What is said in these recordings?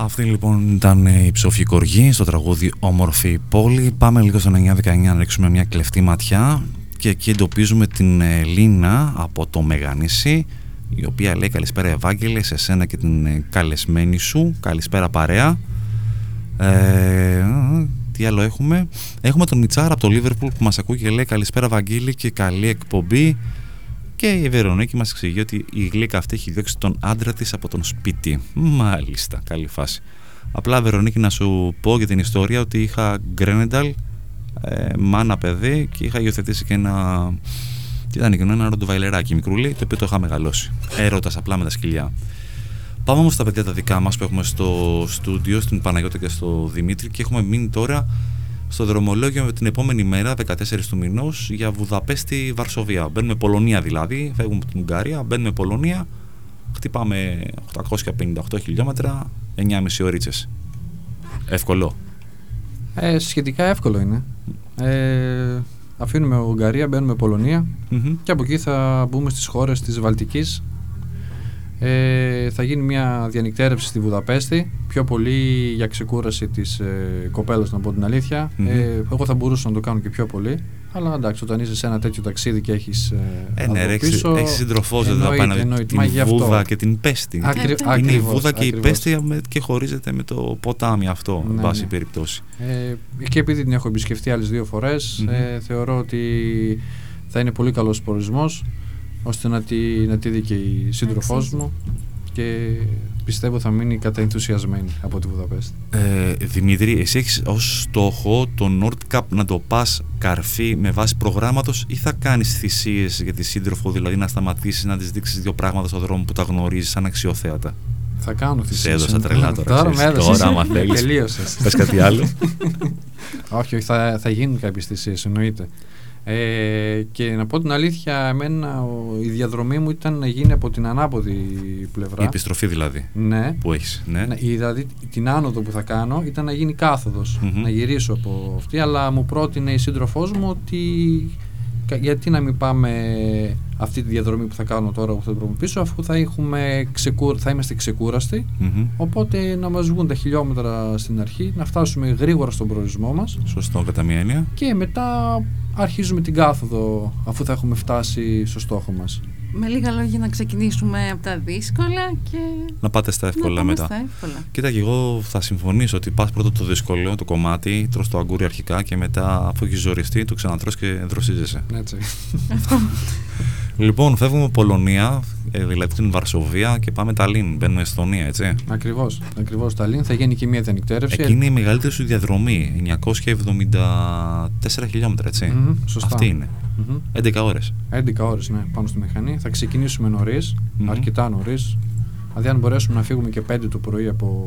Αυτή λοιπόν ήταν η Ψόφη Κοργή στο τραγούδι Όμορφη Πόλη. Πάμε λίγο στο 919 να ρίξουμε μια κλεφτή ματιά και εκεί εντοπίζουμε την Λίνα από το Μεγανήσι, η οποία λέει καλησπέρα Ευάγγελε, σε σένα και την καλεσμένη σου. Καλησπέρα παρέα. Τι άλλο έχουμε? Έχουμε τον Μιτσάρα από το Λίβερπουλ που μας ακούει και λέει καλησπέρα Βαγγέλη και καλή εκπομπή. Και η Βερονίκη μας εξηγεί ότι η γλύκα αυτή έχει διώξει τον άντρα της από τον σπίτι. Μάλιστα, καλή φάση. Απλά Βερονίκη να σου πω για την ιστορία ότι είχα γκρένενταλ, μάνα παιδί, και είχα υιοθετήσει και ένα ροντοβαϊλεράκι μικρούλι, το οποίο το είχα μεγαλώσει. Έρωτας απλά με τα σκυλιά. Πάμε όμως στα παιδιά τα δικά μας που έχουμε στο στούντιο, στην Παναγιώτα και στο Δημήτρη, και έχουμε μείνει τώρα στο δρομολόγιο με την επόμενη μέρα, 14 του μηνός, για Βουδαπέστη, Βαρσοβία. Μπαίνουμε Πολωνία δηλαδή, φεύγουμε από την Ουγγαρία, μπαίνουμε Πολωνία, χτυπάμε 858 χιλιόμετρα, 9,5 ωρίτσες. Εύκολο? Σχετικά εύκολο είναι. Αφήνουμε Ουγγαρία, μπαίνουμε Πολωνία, και από εκεί θα μπούμε στις χώρες της Βαλτικής. Θα γίνει μια διανυκτέρευση στη Βουδαπέστη, πιο πολύ για ξεκούραση της κοπέλας, να πω την αλήθεια. Εγώ θα μπορούσα να το κάνω και πιο πολύ, αλλά εντάξει, όταν είσαι σε ένα τέτοιο ταξίδι και έχεις έχεις σύντροφό εδώ πάνω, την Βούδα και την Πέστη. Είναι η Βούδα και η Πέστη και χωρίζεται με το ποτάμι αυτό, εν πάση περιπτώσει. Και επειδή την έχω επισκεφτεί άλλες 2 φορές, θεωρώ ότι θα είναι πολύ καλός προορισμός, ώστε να τη δει και η σύντροφός μου, και πιστεύω θα μείνει καταενθουσιασμένη από τη Βουδαπέστη. Δημήτρη, εσύ έχεις ως στόχο το Nordcup να το πας καρφί με βάση προγράμματος, ή θα κάνεις θυσίες για τη σύντροφο, δηλαδή να σταματήσεις να της δείξεις 2 πράγματα στον δρόμο που τα γνωρίζεις αναξιοθέατα? Θα κάνω θυσίες. Σε έδωσα τρελά τώρα. Τώρα άμα θέλεις. Τελείωσες. Πες κάτι άλλο. Όχι, θα γίνουν κάποιες θυσίες, εννοείται. Και να πω την αλήθεια, εμένα η διαδρομή μου ήταν να γίνει από την ανάποδη πλευρά. Η επιστροφή δηλαδή, ναι, που έχεις. Ναι. Δηλαδή την άνοδο που θα κάνω ήταν να γίνει κάθοδος, να γυρίσω από αυτή, αλλά μου πρότεινε η σύντροφός μου ότι γιατί να μην πάμε αυτή τη διαδρομή που θα κάνω τώρα, που θα βρούμε πίσω, αφού θα είμαστε ξεκούραστοι, οπότε να μας βγουν τα χιλιόμετρα στην αρχή, να φτάσουμε γρήγορα στον προορισμό μας. Σωστό, κατά μία έννοια. Και μετά αρχίζουμε την κάθοδο, αφού θα έχουμε φτάσει στο στόχο μας. Με λίγα λόγια, να ξεκινήσουμε από τα δύσκολα και να πάτε στα εύκολα μετά. Κοίτα, και εγώ θα συμφωνήσω ότι πας πρώτο το δύσκολο, το κομμάτι, τρως το αγκούρι αρχικά και μετά, αφού έχεις ζοριστεί, το ξανατρως και δροσίζεσαι. Έτσι. Λοιπόν, φεύγουμε Πολωνία, δηλαδή την Βαρσοβία, και πάμε Ταλίν. Μπαίνουμε Εσθονία, έτσι. Ακριβώς. Ταλίν, θα γίνει και μια διανυκτέρευση. Εκεί είναι η μεγαλύτερη σου διαδρομή, 974 χιλιόμετρα, έτσι. Σωστά. Αυτή είναι. 11 ώρες. 11 ώρες, ναι, πάνω στη μηχανή. Θα ξεκινήσουμε νωρίς, αρκετά νωρίς. Δηλαδή, αν μπορέσουμε να φύγουμε και 5 το πρωί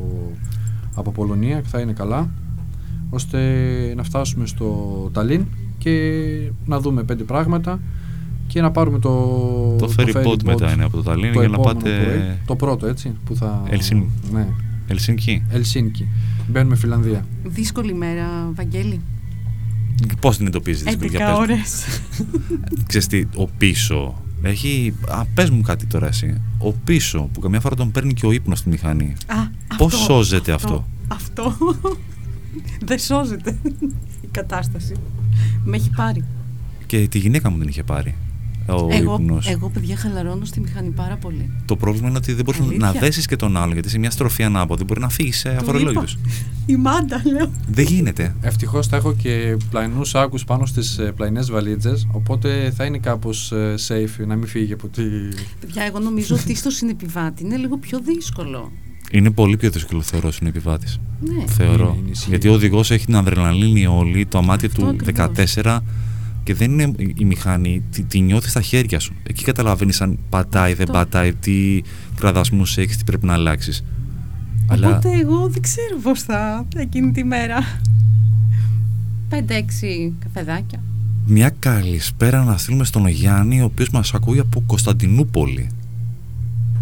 από Πολωνία, θα είναι καλά, ώστε να φτάσουμε στο Ταλίν και να δούμε 5 πράγματα και να πάρουμε το ferry boat μετά είναι από το Ταλίν για να πάτε πρωί, το πρώτο, έτσι, που θα... Ναι. Ελσίνκι. Μπαίνουμε Φιλανδία. Δύσκολη μέρα, Βαγγέλη. Πώς την εντοπίζεις? 11 ώρες. Ξέρεις τι, ο πίσω έχει... πες μου κάτι τώρα εσύ. Ο πίσω που καμιά φορά τον παίρνει και ο ύπνος στη μηχανή. Πώς σώζεται αυτό? Αυτό δεν σώζεται η κατάσταση. Με έχει πάρει. Και τη γυναίκα μου την είχε πάρει. Εγώ, παιδιά, χαλαρώνω στη μηχανή πάρα πολύ. Το πρόβλημα είναι ότι δεν μπορείς να δέσεις και τον άλλον, γιατί σε μια στροφή ανάποδη μπορεί να φύγεις αφορολόγητος. Η μάντα, λέω. Δεν γίνεται. Ευτυχώς θα έχω και πλαϊνούς άκους πάνω στις πλαϊνές βαλίτσες, οπότε θα είναι κάπως safe να μην φύγει από τη... Παιδιά, εγώ νομίζω ότι στο συνεπιβάτη είναι λίγο πιο δύσκολο. Είναι πολύ πιο δύσκολο, θεωρώ, ο συνεπιβάτης. Ναι. Θεωρώ. Γιατί ο οδηγός έχει την αδρεναλίνη όλη, το αμάτι του 14. Και δεν είναι η μηχανή, τη νιώθεις στα χέρια σου. Εκεί καταλαβαίνεις αν πατάει, δεν πατάει, τι κραδασμούς έχεις, τι πρέπει να αλλάξεις. Οπότε εγώ δεν ξέρω πώς θα εκείνη τη μέρα. 5-6 καφεδάκια. Μια καλησπέρα να στείλουμε στον Γιάννη, ο οποίος μας ακούει από Κωνσταντινούπολη.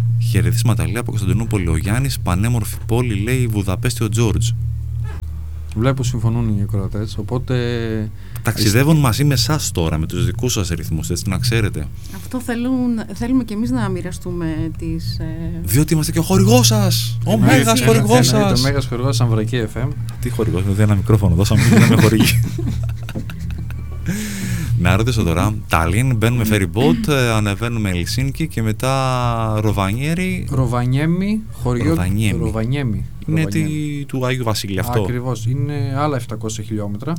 Χαιρετίσματα, λέει, από Κωνσταντινούπολη ο Γιάννης. Πανέμορφη πόλη, λέει, Βουδαπέστη ο Τζόρτζ. Βλέπω συμφωνούν οι ακροατές, οπότε... Ταξιδεύουν μαζί με εσάς τώρα, με τους δικούς σας ρυθμούς, έτσι να ξέρετε. Αυτό θέλουμε κι εμείς να μοιραστούμε τις... Διότι είμαστε και ο χορηγός σας! Ο μέγας χορηγός σας! Ο μέγας χορηγός Αμβρακή FM. Τι χορηγός, δηλαδή ένα μικρόφωνο δώσαμε και να με χορηγεί. Να ρωτήσω τώρα, Τάλιν, μπαίνουμε ferry boat, ανεβαίνουμε Ελσίνκι και μετά Ροβανιέρι. Ροβανιέμι, χωριό Ροβανιέμι. Είναι του Άγιου Βασίλη αυτό. Ακριβώς, είναι άλλα 700 χιλιόμετρα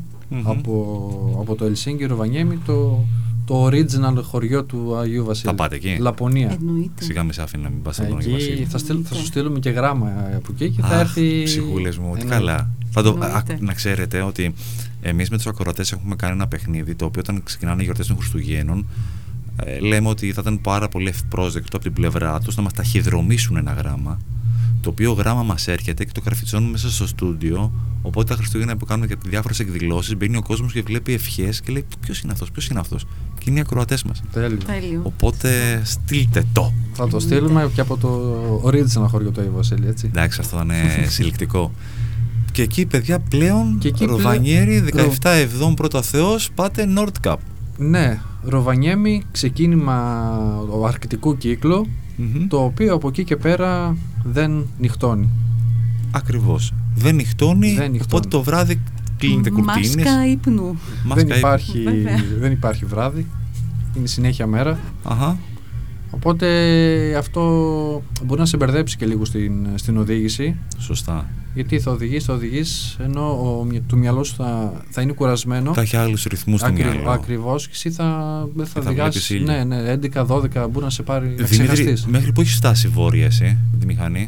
από το Ελσίνκι, Ροβανιέμι, το original χωριό του Αγίου Βασίλη. Θα πάτε εκεί? Λαπωνία. Σιγά μη σε άφηνε να μην πας στον Άγιο Βασίλη. Θα σου στείλουμε και γράμμα από εκεί και θα έρθει... Ψυχούλες μου, τι καλά. Να ξέρετε ότι εμείς με τους ακροατές έχουμε κάνει ένα παιχνίδι το οποίο όταν ξεκινάνε οι γιορτές των Χριστουγέννων λέμε ότι θα ήταν πάρα πολύ ευπρόσδεκτο από την πλευρά τους να μας ταχυδρομήσουν ένα γράμμα, το οποίο γράμμα μας έρχεται και το καρφιτσώνουμε μέσα στο στούντιο. Οπότε τα Χριστούγεννα που κάνουμε και διάφορες εκδηλώσεις μπαίνει ο κόσμος και βλέπει ευχές και λέει ποιος είναι αυτός. Και είναι οι ακροατές μας. Τέλειο. Οπότε στείλτε το. Θα το στείλουμε και από το original χωριό του Αγίου Βασίλη, έτσι. Εντάξει, αυτό θα είναι συλλεκτικό. Και εκεί, παιδιά, πλέον Ροβανιέρι, 17 Εβδόμου πρώτα Θεός, πάτε Nordkap. Ναι, Ροβανιέμι, ξεκίνημα του αρκτικού κύκλου, το οποίο από εκεί και πέρα δεν νυχτώνει. Ακριβώς. Δεν νυχτώνει, οπότε το βράδυ κλείνετε κουρτίνες. Μάσκα ύπνου. Δεν υπάρχει βράδυ, είναι συνέχεια μέρα. Οπότε αυτό μπορεί να σε μπερδέψει και λίγο στην οδήγηση. Σωστά. Γιατί θα οδηγείς ενώ το μυαλό σου θα είναι κουρασμένο. Θα έχει άλλους ρυθμούς στο μυαλό. Ακριβώς. Και εσύ θα οδηγάσεις. Ναι, 11-12 μπορεί να σε πάρει να ξεχαστείς. Μέχρι πού έχεις φτάσει βόρεια εσύ με τη μηχανή?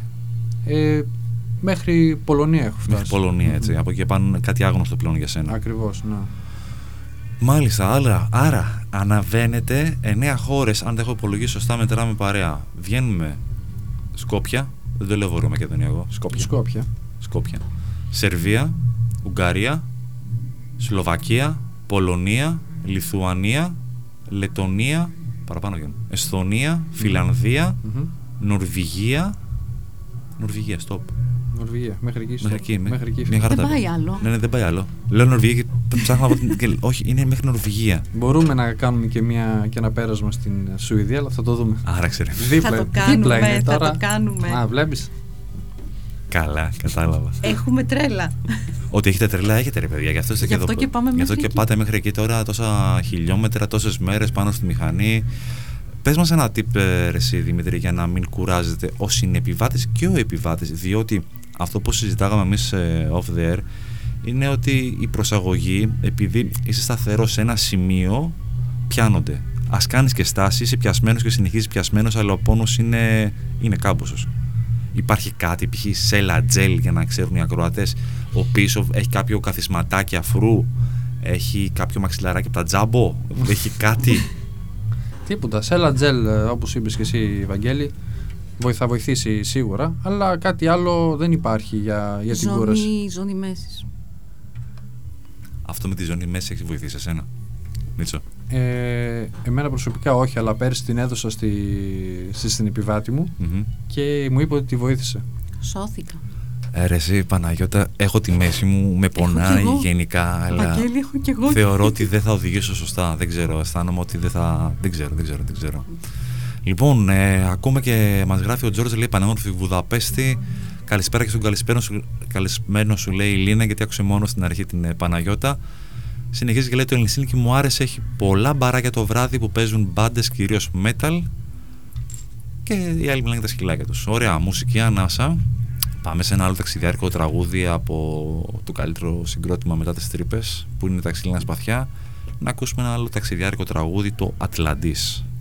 Μέχρι Πολωνία έχω φτάσει. Μέχρι Πολωνία, έτσι. Από εκεί πάνω κάτι άγνωστο πλέον για σένα. Ακριβώς, ναι. Μάλιστα, άρα αναβαίνετε 9 χώρες, αν τα έχω υπολογίσει σωστά, μετράμε παρέα. Βγαίνουμε Σκόπια, δεν το λέω Βόρειο Μακεδονία εγώ. Σκόπια. Σερβία, Ουγγαρία, Σλοβακία, Πολωνία, Λιθουανία, Λετονία, παραπάνω βγαίνουμε, Εσθονία, Φιλανδία, Νορβηγία, stop. Νορβηγία, μέχρι εκεί. Μια χαρά δεν πάει άλλο. Ναι, δεν πάει άλλο. Λέω Νορβηγία και ψάχνω να βρω. Όχι, είναι μέχρι Νορβηγία. Μπορούμε να κάνουμε και ένα πέρασμα στην Σουηδία, αλλά θα το δούμε. Άρα ξέρε. Θα το κάνουμε. Α, βλέπεις. Καλά, κατάλαβα. Έχουμε τρέλα. Ότι έχετε τρέλα, έχετε ρε παιδιά. Γι' αυτό και πάμε μέχρι εκεί. Πάτε μέχρι εκεί τώρα, τόσα χιλιόμετρα, τόσες μέρες πάνω στη μηχανή. Πες μας ένα tip, εσύ Δημήτρη, για να μην κουράζετε ο συνεπιβάτης και ο επιβάτης, διότι αυτό που συζητάγαμε εμείς off the air είναι ότι η προσαγωγή, επειδή είσαι σταθερός σε ένα σημείο, πιάνονται. Ας κάνεις και στάση, είσαι πιασμένος και συνεχίζεις πιασμένος, αλλά ο πόνος είναι κάμποσος. Υπάρχει κάτι, π.χ. σέλα, τζέλ, για να ξέρουν οι ακροατές, ο πίσω έχει κάποιο καθισματάκι αφρού, έχει κάποιο μαξιλαράκι από τα τζάμπο, έχει κάτι. Τίποτα. Σέλα τζέλ, όπως είπες και εσύ, Βαγγέλη, θα βοηθήσει σίγουρα, αλλά κάτι άλλο δεν υπάρχει για την κούραση. Ζώνη μέσης. Αυτό με τη ζώνη μέση έχει βοηθήσει εσένα, Μίτσο? Εμένα προσωπικά όχι, αλλά πέρυσι την έδωσα στην επιβάτη μου και μου είπε ότι τη βοήθησε. Σώθηκα. Ρε εσύ Παναγιώτα, έχω τη μέση μου, με πονάει γενικά, αλλά θεωρώ ότι δεν θα οδηγήσω σωστά. Δεν ξέρω, αισθάνομαι ότι δεν θα... Δεν ξέρω. Λοιπόν, ακούμε και μας γράφει ο Τζόρτζ, λέει πανέμορφη Βουδαπέστη. Καλησπέρα και στον καλεσμένο σου, λέει η Λίνα, γιατί άκουσε μόνο στην αρχή την Παναγιώτα. Συνεχίζει και λέει το Ελσίνκι μου άρεσε, έχει πολλά μπαράκια το βράδυ που παίζουν μπάντες, κυρίως metal. Και οι άλλοι μιλάνε για τα σκυλάκια τους. Ωραία μουσική, ανάσα. Πάμε σε ένα άλλο ταξιδιάρικο τραγούδι από το καλύτερο συγκρότημα μετά τις τρύπες, που είναι τα Ξύλινα Σπαθιά. Να ακούσουμε ένα άλλο ταξιδιάρικο τραγούδι, το Ατλαντής.